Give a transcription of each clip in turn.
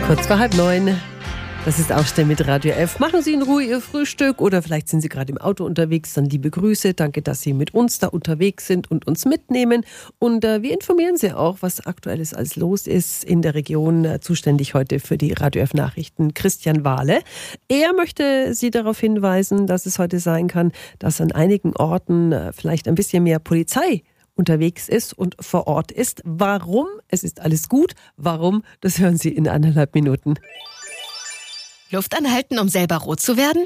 Kurz vor 8:30. Das ist Aufstehen mit Radio F. Machen Sie in Ruhe Ihr Frühstück oder vielleicht sind Sie gerade im Auto unterwegs. Dann liebe Grüße. Danke, dass Sie mit uns da unterwegs sind und uns mitnehmen. Und wir informieren Sie auch, was Aktuelles alles los ist in der Region. Zuständig heute für die Radio F Nachrichten Christian Wahle. Er möchte Sie darauf hinweisen, dass es heute sein kann, dass an einigen Orten vielleicht ein bisschen mehr Polizei unterwegs ist und vor Ort ist. Warum? Es ist alles gut. Warum? Das hören Sie in 1,5 Minuten. Luft anhalten, um selber rot zu werden?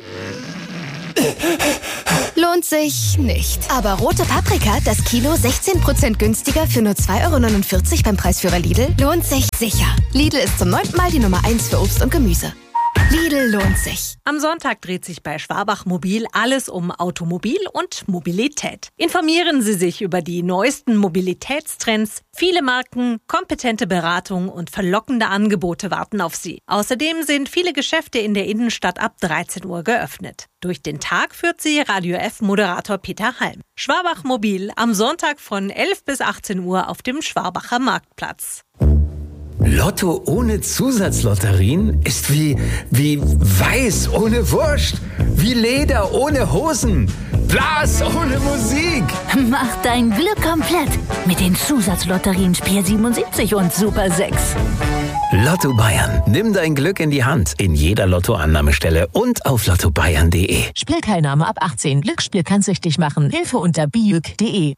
Lohnt sich nicht. Aber rote Paprika, das Kilo 16% günstiger für nur 2,49 € beim Preisführer Lidl, lohnt sich sicher. Lidl ist zum 9. Mal die Nummer 1 für Obst und Gemüse. Lidl lohnt sich. Am Sonntag dreht sich bei Schwabach Mobil alles um Automobil und Mobilität. Informieren Sie sich über die neuesten Mobilitätstrends. Viele Marken, kompetente Beratung und verlockende Angebote warten auf Sie. Außerdem sind viele Geschäfte in der Innenstadt ab 13 Uhr geöffnet. Durch den Tag führt Sie Radio F-Moderator Peter Halm. Schwabach Mobil am Sonntag von 11 bis 18 Uhr auf dem Schwabacher Marktplatz. Lotto ohne Zusatzlotterien ist wie Weiß ohne Wurst, wie Leder ohne Hosen, Blas ohne Musik. Mach dein Glück komplett mit den Zusatzlotterien Spiel 77 und Super 6. Lotto Bayern. Nimm dein Glück in die Hand. In jeder Lottoannahmestelle und auf lottobayern.de. Spielteilnahme ab 18. Glücksspiel kann süchtig machen. Hilfe unter biuk.de.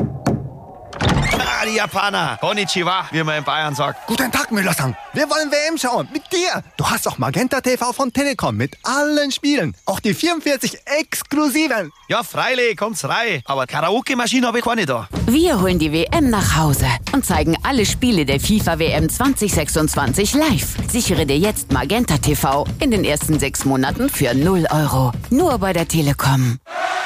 Die Japaner. Konnichiwa, wie man in Bayern sagt. Guten Tag, Müller-san. Wir wollen WM schauen. Mit dir. Du hast auch Magenta TV von Telekom mit allen Spielen. Auch die 44 exklusiven. Ja, freilich, kommt's rein. Aber Karaoke-Maschine habe ich keine da. Wir holen die WM nach Hause und zeigen alle Spiele der FIFA-WM 2026 live. Sichere dir jetzt Magenta TV in den ersten 6 Monaten für 0 €. Nur bei der Telekom.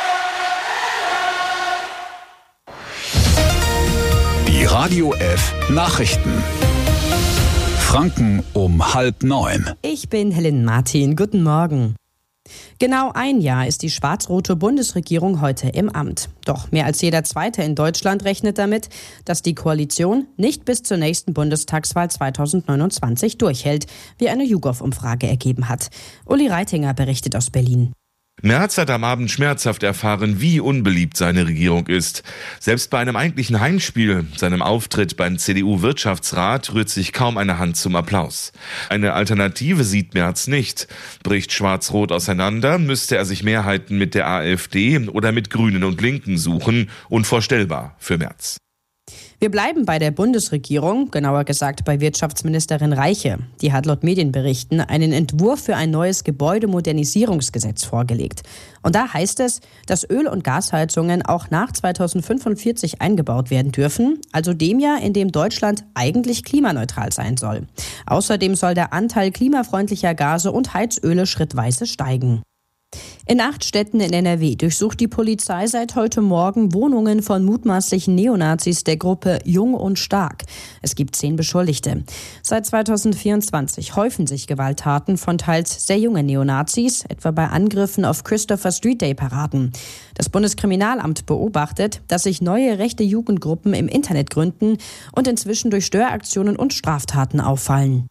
Die Radio F Nachrichten. Franken um 8:30. Ich bin Helen Martin. Guten Morgen. Genau ein Jahr ist die schwarz-rote Bundesregierung heute im Amt. Doch mehr als jeder Zweite in Deutschland rechnet damit, dass die Koalition nicht bis zur nächsten Bundestagswahl 2029 durchhält, wie eine YouGov-Umfrage ergeben hat. Uli Reitinger berichtet aus Berlin. Merz hat am Abend schmerzhaft erfahren, wie unbeliebt seine Regierung ist. Selbst bei einem eigentlichen Heimspiel, seinem Auftritt beim CDU-Wirtschaftsrat, rührt sich kaum eine Hand zum Applaus. Eine Alternative sieht Merz nicht. Bricht Schwarz-Rot auseinander, müsste er sich Mehrheiten mit der AfD oder mit Grünen und Linken suchen. Unvorstellbar für Merz. Wir bleiben bei der Bundesregierung, genauer gesagt bei Wirtschaftsministerin Reiche. Die hat laut Medienberichten einen Entwurf für ein neues Gebäudemodernisierungsgesetz vorgelegt. Und da heißt es, dass Öl- und Gasheizungen auch nach 2045 eingebaut werden dürfen, also dem Jahr, in dem Deutschland eigentlich klimaneutral sein soll. Außerdem soll der Anteil klimafreundlicher Gase und Heizöle schrittweise steigen. In 8 Städten in NRW durchsucht die Polizei seit heute Morgen Wohnungen von mutmaßlichen Neonazis der Gruppe Jung und Stark. Es gibt 10 Beschuldigte. Seit 2024 häufen sich Gewalttaten von teils sehr jungen Neonazis, etwa bei Angriffen auf Christopher Street Day Paraden. Das Bundeskriminalamt beobachtet, dass sich neue rechte Jugendgruppen im Internet gründen und inzwischen durch Störaktionen und Straftaten auffallen.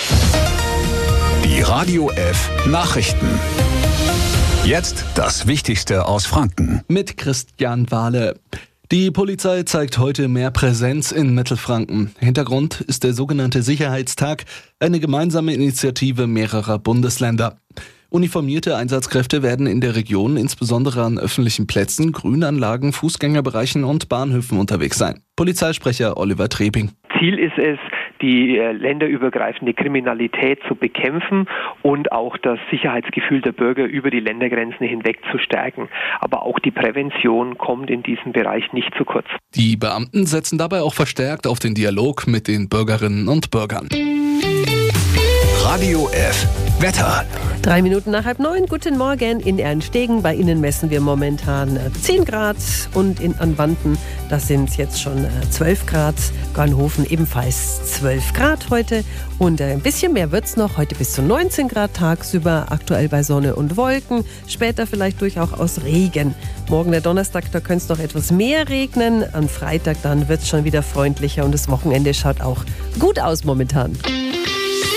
Die Radio F Nachrichten. Jetzt das Wichtigste aus Franken. Mit Christian Wahle. Die Polizei zeigt heute mehr Präsenz in Mittelfranken. Hintergrund ist der sogenannte Sicherheitstag, eine gemeinsame Initiative mehrerer Bundesländer. Uniformierte Einsatzkräfte werden in der Region insbesondere an öffentlichen Plätzen, Grünanlagen, Fußgängerbereichen und Bahnhöfen unterwegs sein. Polizeisprecher Oliver Trebing. Ziel ist es, die länderübergreifende Kriminalität zu bekämpfen und auch das Sicherheitsgefühl der Bürger über die Ländergrenzen hinweg zu stärken. Aber auch die Prävention kommt in diesem Bereich nicht zu kurz. Die Beamten setzen dabei auch verstärkt auf den Dialog mit den Bürgerinnen und Bürgern. Radio F Wetter. 3 Minuten nach 8:30. Guten Morgen in Erlenstegen. Bei Ihnen messen wir momentan 10 Grad und in Anwanten, das sind jetzt schon 12 Grad. Gornhofen ebenfalls 12 Grad heute und ein bisschen mehr wird's noch. Heute bis zu 19 Grad tagsüber, aktuell bei Sonne und Wolken. Später vielleicht durchaus Regen. Morgen der Donnerstag, da könnte es noch etwas mehr regnen. Am Freitag dann wird's schon wieder freundlicher und das Wochenende schaut auch gut aus momentan.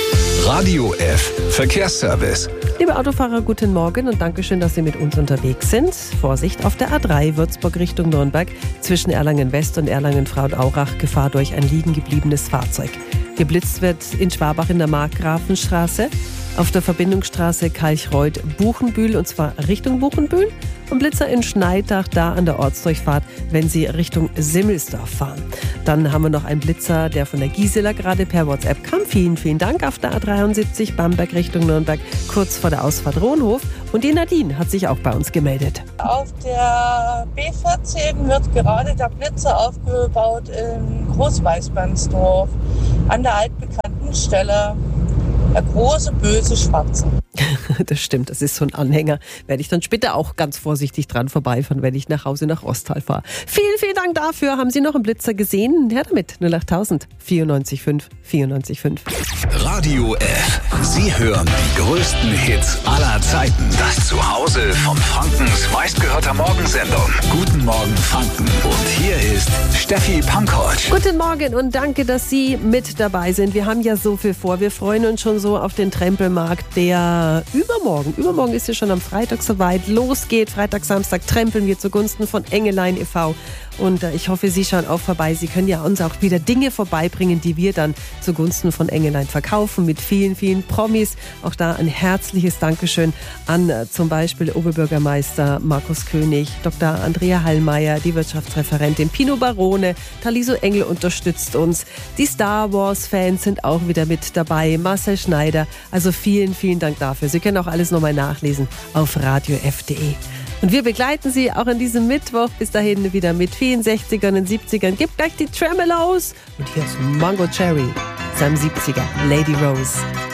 Radio F Verkehrsservice. Liebe Autofahrer, guten Morgen und Dankeschön, dass Sie mit uns unterwegs sind. Vorsicht auf der A3 Würzburg Richtung Nürnberg zwischen Erlangen West und Erlangen-Fraudaurach Gefahr durch ein liegen gebliebenes Fahrzeug. Geblitzt wird in Schwabach in der Markgrafenstraße, auf der Verbindungsstraße Kalchreuth-Buchenbühl und zwar Richtung Buchenbühl und Blitzer in Schneidach da an der Ortsdurchfahrt, wenn Sie Richtung Simmelsdorf fahren. Dann haben wir noch einen Blitzer, der von der Gisela gerade per WhatsApp kam. Vielen, vielen Dank auf der A73 Bamberg Richtung Nürnberg, kurz vor der Ausfahrt Rohnhof. Und die Nadine hat sich auch bei uns gemeldet. Auf der B14 wird gerade der Blitzer aufgebaut in Großweißbandsdorf an der altbekannten Stelle. Der große, böse Schwarze. Das stimmt, das ist so ein Anhänger. Werde ich dann später auch ganz vorsichtig dran vorbeifahren, wenn ich nach Hause nach Rostal fahre. Vielen, vielen Dank dafür. Haben Sie noch einen Blitzer gesehen? Her damit. 08000 94 94 5. Radio F. Sie hören die größten Hits aller Zeiten. Das Zuhause von Frankens meistgehörter Morgensendung. Guten Morgen Franken. Und hier ist Steffi Pankovic. Guten Morgen und danke, dass Sie mit dabei sind. Wir haben ja so viel vor. Wir freuen uns schon so auf den Trempelmarkt, der übermorgen ist ja schon am Freitag soweit, losgeht. Freitag, Samstag trempeln wir zugunsten von Engelein e.V. Und ich hoffe, Sie schauen auch vorbei. Sie können ja uns auch wieder Dinge vorbeibringen, die wir dann zugunsten von Engelein verkaufen mit vielen, vielen Promis. Auch da ein herzliches Dankeschön an zum Beispiel Oberbürgermeister Markus König, Dr. Andrea Hallmeier, die Wirtschaftsreferentin Pino Barone, Taliso Engel unterstützt uns. Die Star Wars-Fans sind auch wieder mit dabei, Marcel Schneider. Also vielen, vielen Dank dafür. Sie können auch alles nochmal nachlesen auf radiof.de. Und wir begleiten Sie auch an diesem Mittwoch bis dahin wieder mit vielen 60ern und 70ern. Gibt gleich die Tremelows. Und hier ist Mango Cherry, seinem 70er, Lady Rose.